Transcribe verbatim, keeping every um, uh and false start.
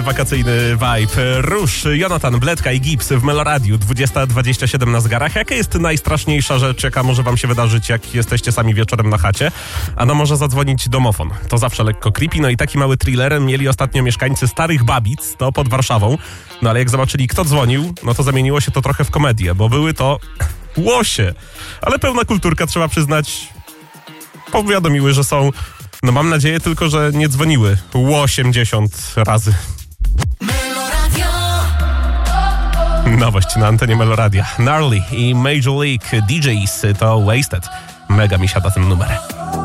wakacyjny vibe. Rusz, Jonathan, Bledka i Gibbs w Meloradiu. dwudziesta dwadzieścia siedem na zegarach. Jaka jest najstraszniejsza rzecz, jaka może wam się wydarzyć, jak jesteście sami wieczorem na chacie? A no może zadzwonić domofon. To zawsze lekko creepy. No i taki mały thriller mieli ostatnio mieszkańcy Starych Babic, to pod Warszawą. No ale jak zobaczyli, kto dzwonił, no to zamieniło się to trochę w komedię, bo były to łosie. Ale pełna kulturka, trzeba przyznać, powiadomiły, że są. No mam nadzieję tylko, że nie dzwoniły osiemdziesiąt razy. Nowość na antenie Meloradia. Gnarly i Major League D Js to Wasted. Mega mi siada ten numer.